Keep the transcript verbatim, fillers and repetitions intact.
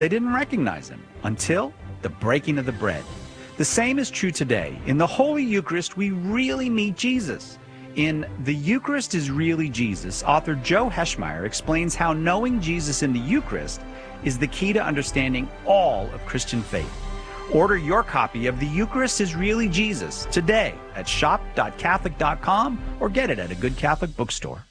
They didn't recognize him until the breaking of the bread. The same is true today. In the Holy Eucharist, we really meet Jesus. In The Eucharist is Really Jesus, author Joe Heschmeyer explains how knowing Jesus in the Eucharist is the key to understanding all of Christian faith. Order your copy of The Eucharist is Really Jesus today at shop dot catholic dot com or get it at a good Catholic bookstore.